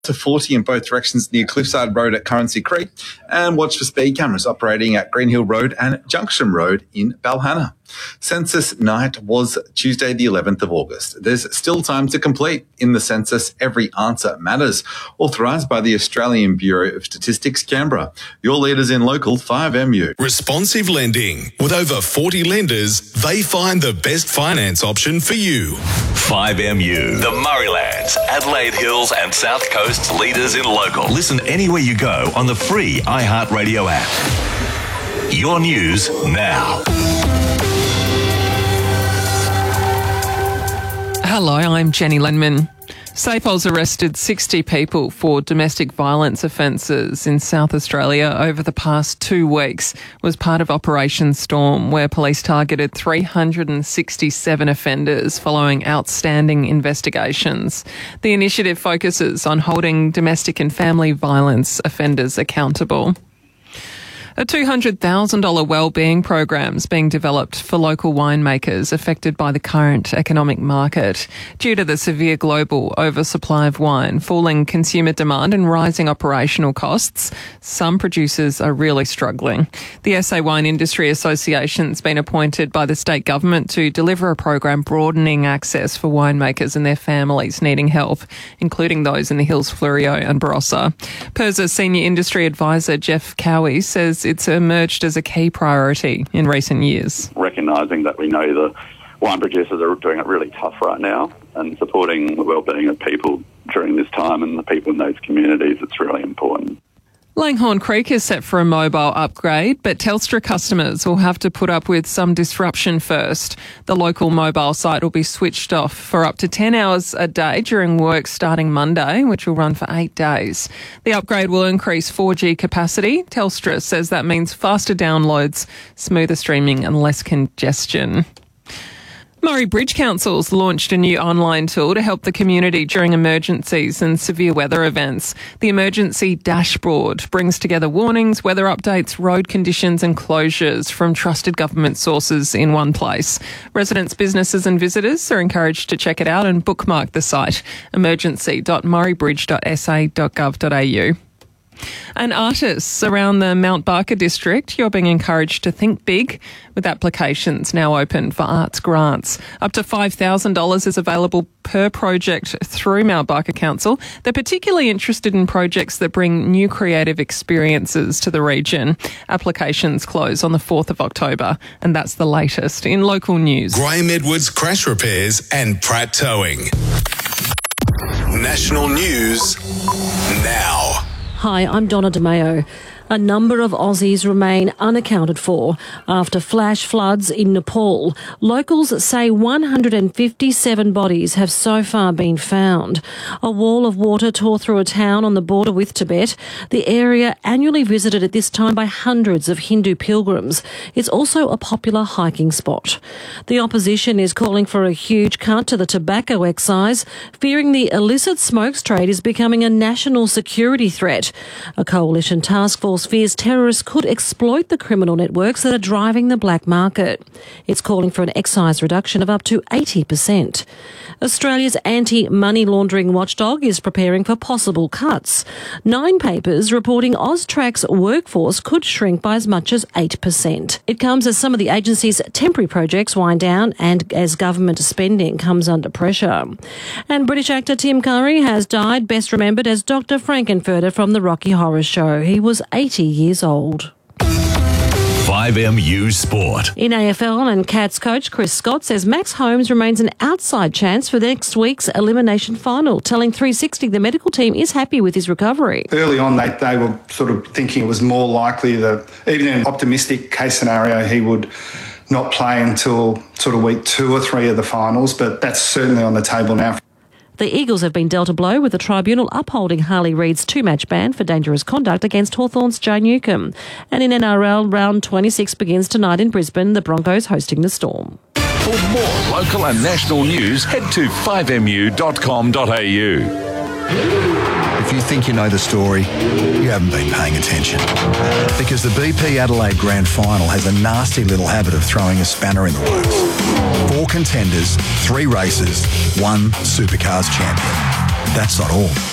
to 40 in both directions near Cliffside Road at Currency Creek, and watch for speed cameras operating at Greenhill Road and Junction Road in Balhana. Census night was Tuesday, the 11th of August. There's still time to complete. In the census, every answer matters. Authorised by the Australian Bureau of Statistics, Canberra. Your leaders in local 5MU. Responsive lending. With over 40 lenders, they find the best finance option for you. 5MU. The Murraylands, Adelaide Hills and South Coast's leaders in local. Listen anywhere you go on the free iHeartRadio app. Your news now. Hello, I'm Jenny Lenman. SAPOL's arrested 60 people for domestic violence offences in South Australia over the past 2 weeks. It was part of Operation Storm, where police targeted 367 offenders following outstanding investigations. The initiative focuses on holding domestic and family violence offenders accountable. A $200,000 wellbeing program is being developed for local winemakers affected by the current economic market. Due to the severe global oversupply of wine, falling consumer demand and rising operational costs, some producers are really struggling. The SA Wine Industry Association has been appointed by the state government to deliver a program broadening access for winemakers and their families needing help, including those in the Hills, Fleurieu and Barossa. PIRSA Senior Industry Advisor Jeff Cowie says it's emerged as a key priority in recent years. Recognising that we know the wine producers are doing it really tough right now, and supporting the wellbeing of people during this time and the people in those communities, it's really important. Langhorne Creek is set for a mobile upgrade, but Telstra customers will have to put up with some disruption first. The local mobile site will be switched off for up to 10 hours a day during work starting Monday, which will run for 8 days. The upgrade will increase 4G capacity. Telstra says that means faster downloads, smoother streaming and less congestion. Murray Bridge Council's launched a new online tool to help the community during emergencies and severe weather events. The Emergency Dashboard brings together warnings, weather updates, road conditions and closures from trusted government sources in one place. Residents, businesses and visitors are encouraged to check it out and bookmark the site, emergency.murraybridge.sa.gov.au. And artists around the Mount Barker district, you're being encouraged to think big, with applications now open for arts grants. Up to $5,000 is available per project through Mount Barker Council. They're particularly interested in projects that bring new creative experiences to the region. Applications close on the 4th of October, and that's the latest in local news. Graham Edwards Crash Repairs and Pratt Towing. National news now. Hi, I'm Donna DeMeo. A number of Aussies remain unaccounted for after flash floods in Nepal. Locals say 157 bodies have so far been found. A wall of water tore through a town on the border with Tibet. The area annually visited at this time by hundreds of Hindu pilgrims. It's also a popular hiking spot. The opposition is calling for a huge cut to the tobacco excise, fearing the illicit smokes trade is becoming a national security threat. A coalition task force fears terrorists could exploit the criminal networks that are driving the black market. It's calling for an excise reduction of up to 80%. Australia's anti-money laundering watchdog is preparing for possible cuts. 9 papers reporting Austrac's workforce could shrink by as much as 8%. It comes as some of the agency's temporary projects wind down and as government spending comes under pressure. And British actor Tim Curry has died, best remembered as Dr. Frankenfurter from the Rocky Horror Show. He was 80 years old. 5MU Sport. In AFL, and Cats coach Chris Scott says Max Holmes remains an outside chance for next week's elimination final, telling 360 the medical team is happy with his recovery. Early on, they were sort of thinking it was more likely that, even in an optimistic case scenario, he would not play until sort of week 2 or 3 of the finals, but that's certainly on the table now. The Eagles have been dealt a blow with the tribunal upholding Harley Reid's 2-match ban for dangerous conduct against Hawthorn's Joe Newcombe. And in NRL, round 26 begins tonight in Brisbane, the Broncos hosting the Storm. For more local and national news, head to 5mu.com.au. If you think you know the story, you haven't been paying attention. Because the BP Adelaide Grand Final has a nasty little habit of throwing a spanner in the works. 4 contenders, 3 races, 1 Supercars champion. That's not all.